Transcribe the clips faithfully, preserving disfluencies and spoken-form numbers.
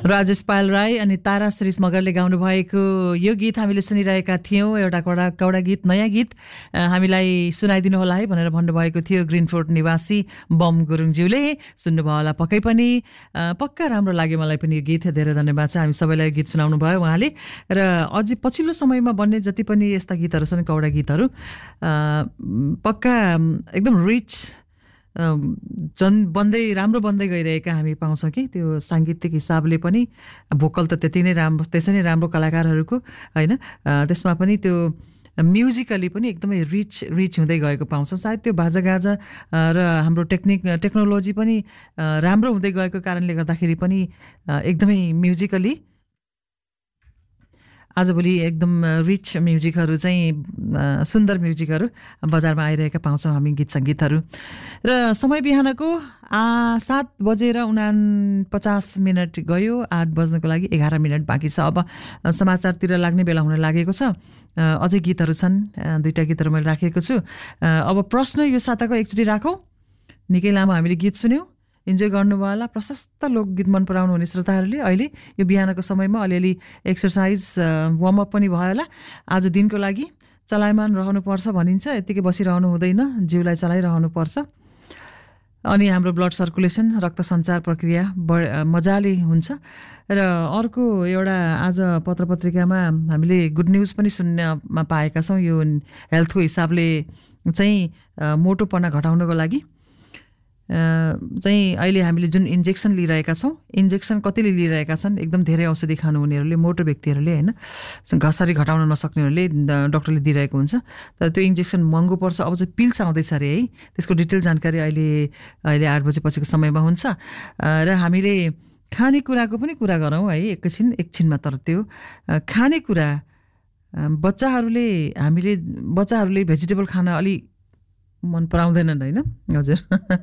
राजेश पाल राई अनि तारा श्रीष मगरले गाउनु भएको यो गीत हामीले सुनिरहेका थियौँ। एउटा कौडा कौडा गीत, नयाँ गीत हामीलाई सुनाइदिनु होला है भनेर भन्नुभएको थियो ग्रिनफोर्ड निवासी बम गुरुङज्यूले। सुन्नुभयो होला पक्कै पनि, पक्का राम्रो लाग्यो मलाई पनि यो गीत। धेरै धन्यवाद छ, हामी सबैलाई गीत सुनाउनु भयो उहाँले। र अझै पछिल्लो समयमा बन्ने जति पनि यस्ता गीतहरू छन्, कौडा गीतहरू पक्का एकदम रिच जन बन्दै राम्रो बन्दै गइरहेका हामी पाउँछौँ कि त्यो साङ्गीतिक हिसाबले पनि। भोकल त त्यति नै राम्रो, त्यसै नै राम्रो कलाकारहरूको होइन, त्यसमा पनि त्यो म्युजिकली पनि एकदमै रिच रिच हुँदै गएको पाउँछौँ। सायद त्यो बाजागाजा र हाम्रो टेक्निक टेक्नोलोजी पनि राम्रो हुँदै गएको कारणले गर्दाखेरि पनि एकदमै म्युजिकली आजभोलि एकदम रिच म्युजिकहरू चाहिँ सुन्दर म्युजिकहरू बजारमा आइरहेका पाउँछौँ हामी, गीत सङ्गीतहरू। र समय बिहानको आ सात बजेर उना पचास मिनट गयो, आठ बज्नको लागि एघार मिनट बाँकी छ। अब समाचारतिर लाग्ने बेला हुन लागेको छ। अझै गीतहरू छन्, दुईवटा गीतहरू मैले राखेको छु। अब प्रश्न यो साताको एकचोटि राखौँ। निकै लामो हामीले गीत सुन्यौँ, इन्जोय गर्नुभयो होला। प्रशस्त लोकगीत मन पराउनु हुने श्रोताहरूले अहिले यो बिहानको समयमा अलिअलि एक्सर्साइज वार्मअप पनि भयो होला। आज दिनको लागि चलायमान रहनुपर्छ भनिन्छ, यत्तिकै बसिरहनु हुँदैन, जिउलाई चलाइरहनु पर्छ। अनि हाम्रो ब्लड सर्कुलेसन, रक्त सञ्चार प्रक्रिया ब मजाले हुन्छ। र अर्को एउटा आज पत्र पत्रिकामा हामीले गुड न्युज पनि सुन्नमा पाएका छौँ। यो हेल्थको हिसाबले चाहिँ मोटोपना घटाउनको लागि चाहिँ अहिले हामीले जुन इन्जेक्सन लिइरहेका छौँ, इन्जेक्सन कतिले लिइरहेका छन्, एकदम धेरै औषधि खानुहुनेहरूले, मोटो व्यक्तिहरूले होइन, घसरी घटाउन नसक्नेहरूले डक्टरले दिइरहेको हुन्छ। तर त्यो इन्जेक्सन महँगो पर्छ। अब चाहिँ पिल्स आउँदैछ अरे है, त्यसको डिटेल जानकारी अहिले अहिले आठ बजेपछिको समयमा हुन्छ। र हामीले खानेकुराको पनि कुरा गरौँ है एकैछिन एकछिनमा। तर त्यो खानेकुरा बच्चाहरूले हामीले बच्चाहरूले भेजिटेबल खान अलि मन पराउँदैनन् होइन हजुर।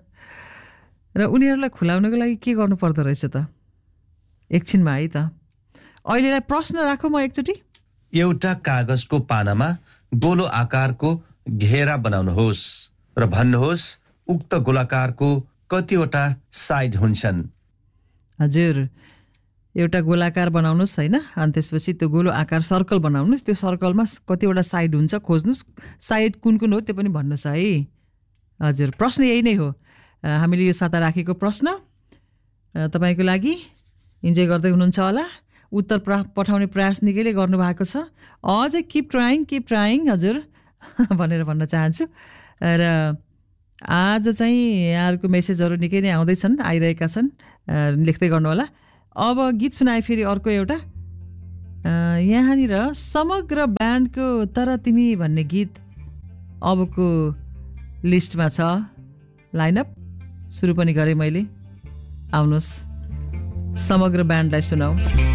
र उनीहरूलाई खुलाउनको लागि के गर्नु पर्दो रहेछ त एकछिनमा है त। अहिलेलाई प्रश्न राखौँ म एकचोटि। एउटा कागजको पानामा गोलो आकारको घेरा बनाउनुहोस् र भन्नुहोस् उक्त गोलाकारको कतिवटा साइड हुन्छन्। हजुर, एउटा गोलाकार बनाउनुहोस् होइन, अनि त्यसपछि त्यो गोलो आकार सर्कल बनाउनुहोस्। त्यो सर्कलमा कतिवटा साइड हुन्छ खोज्नुहोस्। साइड कुन कुन हो त्यो पनि भन्नुहोस् है। हजुर, प्रश्न यही नै हो हामीले यो साता राखेको प्रश्न तपाईँको लागि। इन्जोय गर्दै हुनुहुन्छ होला। उत्तर पठाउने प्रयास निकैले गर्नुभएको छ। अझै किप ट्राइङ किप ट्राइङ हजुर भनेर भन्न चाहन्छु। र आज चाहिँ यहाँहरूको मेसेजहरू निकै नै आउँदैछन्, आइरहेका छन्, लेख्दै गर्नु होला। अब गीत सुनाए फेरि अर्को एउटा यहाँनिर समग्र ब्यान्डको तर तिमी भन्ने गीत अबको लिस्टमा छ। लाइनअप सुरु पनि गरेँ मैले, आउनुहोस् समग्र ब्यान्डलाई सुनाऊ।